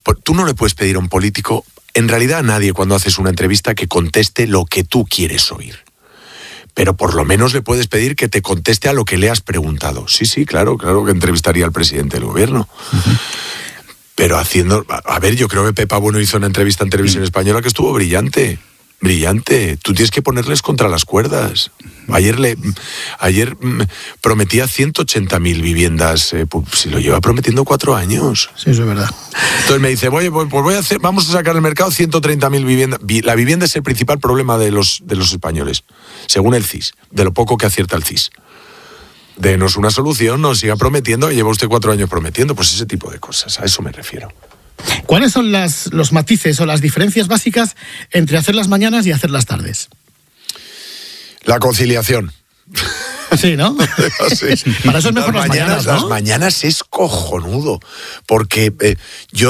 Tú no le puedes pedir a un político, en realidad a nadie, cuando haces una entrevista, que conteste lo que tú quieres oír. Pero por lo menos le puedes pedir que te conteste a lo que le has preguntado. Sí, claro que entrevistaría al presidente del gobierno. Uh-huh. Pero yo creo que Pepa Bueno hizo una entrevista en Televisión Española que estuvo brillante. Tú tienes que ponerles contra las cuerdas. Ayer prometía 180.000 viviendas, si lo lleva prometiendo 4 años. Sí, eso es verdad. Entonces me dice, vamos a sacar al mercado 130.000 viviendas. La vivienda es el principal problema de los españoles, según el CIS, de lo poco que acierta el CIS. Denos una solución, no siga prometiendo, lleva usted 4 años prometiendo, pues ese tipo de cosas, a eso me refiero. ¿Cuáles son los matices o las diferencias básicas entre hacer las mañanas y hacer las tardes? La conciliación. Sí, ¿no? Sí. Para eso es mejor las mañanas, ¿no? Las mañanas es cojonudo, porque yo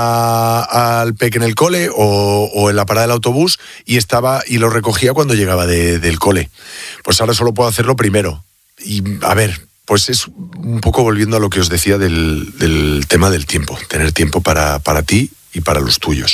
dejaba al peque en el cole o en la parada del autobús y lo recogía cuando llegaba del cole. Pues ahora solo puedo hacerlo primero. Y a ver, pues es un poco volviendo a lo que os decía del tema del tiempo, tener tiempo para ti y para los tuyos.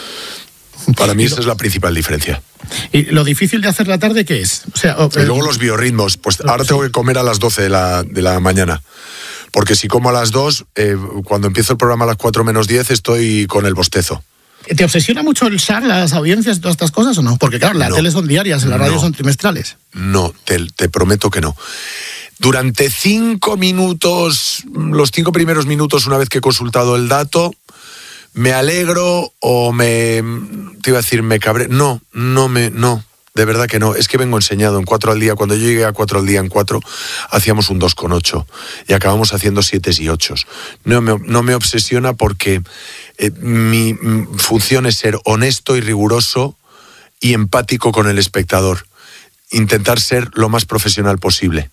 Para mí esa es la principal diferencia. ¿Y lo difícil de hacer la tarde qué es? Y luego los biorritmos, pues ahora tengo que comer a las 12 de la mañana, porque si como a las 2, cuando empiezo el programa a las 4 menos 10 estoy con el bostezo. ¿Te obsesiona mucho el SAR, las audiencias y todas estas cosas o no? Porque claro, la tele son diarias, la radio son trimestrales. No, te prometo que no. Durante 5 minutos, los 5 primeros minutos, una vez que he consultado el dato, me alegro o me cabré. No, de verdad que no. Es que vengo enseñado en 4 al día. Cuando yo llegué a 4 al día en 4, hacíamos un 2,8 y acabamos haciendo 7 y 8. No me obsesiona porque mi función es ser honesto y riguroso y empático con el espectador. Intentar ser lo más profesional posible.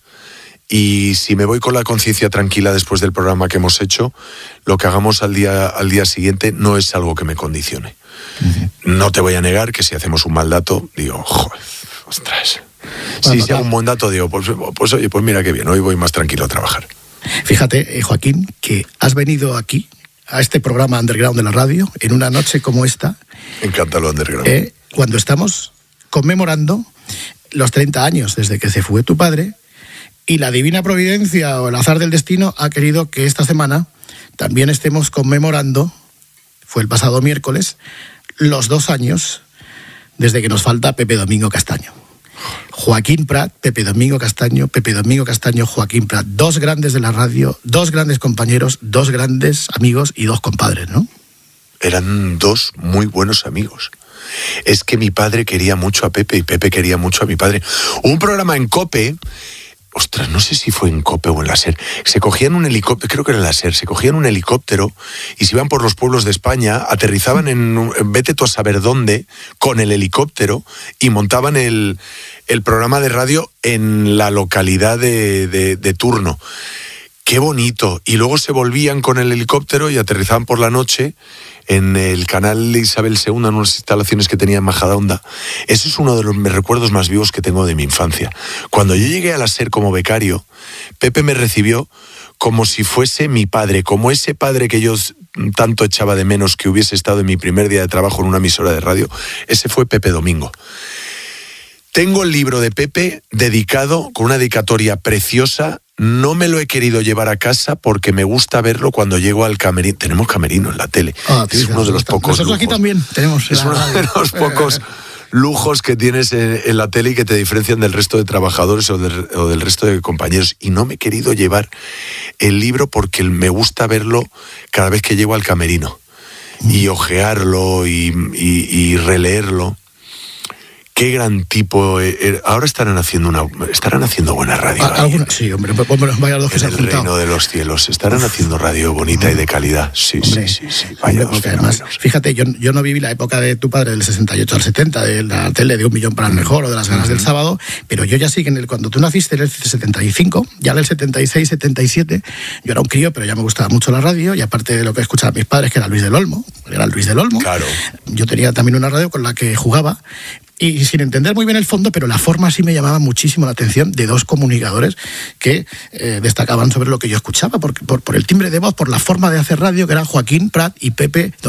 Y si me voy con la conciencia tranquila después del programa que hemos hecho, lo que hagamos al día siguiente no es algo que me condicione. Uh-huh. No te voy a negar que si hacemos un mal dato, digo, joder, ostras. Bueno, si hago un buen dato, digo, pues oye, pues mira qué bien, hoy voy más tranquilo a trabajar. Fíjate, Joaquín, que has venido aquí, a este programa Underground de la radio, en una noche como esta. Me encanta lo Underground. Cuando estamos conmemorando los 30 años desde que se fue tu padre. Y la divina providencia o el azar del destino ha querido que esta semana también estemos conmemorando, fue el pasado miércoles, los 2 años desde que nos falta Pepe Domingo Castaño. Joaquín Prat, Pepe Domingo Castaño, Joaquín Prat. 2 grandes de la radio, 2 grandes compañeros, 2 grandes amigos y 2 compadres, ¿no? Eran 2 muy buenos amigos. Es que mi padre quería mucho a Pepe y Pepe quería mucho a mi padre. Un programa en COPE... Ostras, no sé si fue en COPE o en la SER. Se cogían un helicóptero, creo que era en la SER, se cogían un helicóptero y se iban por los pueblos de España, aterrizaban vete tú a saber dónde, con el helicóptero y montaban el programa de radio en la localidad de turno. Qué bonito. Y luego se volvían con el helicóptero y aterrizaban por la noche en el canal Isabel II, en unas instalaciones que tenía en Majadahonda. Ese es uno de los recuerdos más vivos que tengo de mi infancia. Cuando yo llegué a la SER como becario, Pepe me recibió como si fuese mi padre, como ese padre que yo tanto echaba de menos que hubiese estado en mi primer día de trabajo en una emisora de radio. Ese fue Pepe Domingo. Tengo el libro de Pepe dedicado, con una dedicatoria preciosa. No me lo he querido llevar a casa porque me gusta verlo cuando llego al camerino. Tenemos camerino en la tele. Es uno de los pocos lujos. Nosotros aquí también tenemos. Es uno de los pocos lujos que tienes en la tele y que te diferencian del resto de trabajadores o del resto de compañeros. Y no me he querido llevar el libro porque me gusta verlo cada vez que llego al camerino. Y ojearlo y releerlo. Qué gran tipo. Ahora estarán haciendo buena radio. Sí, hombre, vaya dos que se han juntado. En el reino de los cielos. Estarán haciendo radio bonita y de calidad. Sí, hombre, sí. Vaya dos además, fíjate, yo no viví la época de tu padre del 68 al 70, de la tele de 1 millón para el mejor o de las ganas del sábado, pero yo ya sí que cuando tú naciste en el 75, ya en el 76, 77, yo era un crío, pero ya me gustaba mucho la radio, y aparte de lo que escuchaban mis padres, que era Luis del Olmo, Claro. Yo tenía también una radio con la que jugaba, y sin entender muy bien el fondo, pero la forma sí me llamaba muchísimo la atención de 2 comunicadores que destacaban sobre lo que yo escuchaba, por el timbre de voz, por la forma de hacer radio, que eran Joaquín Prat y Pepe